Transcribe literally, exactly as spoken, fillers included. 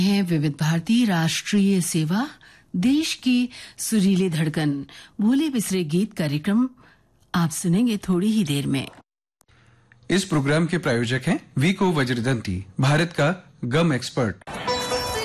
है विविध भारती राष्ट्रीय सेवा, देश की सुरीली धड़कन, भूले बिसरे गीत कार्यक्रम आप सुनेंगे थोड़ी ही देर में। इस प्रोग्राम के प्रायोजक हैं वीको वज्रदंती, भारत का गम एक्सपर्ट।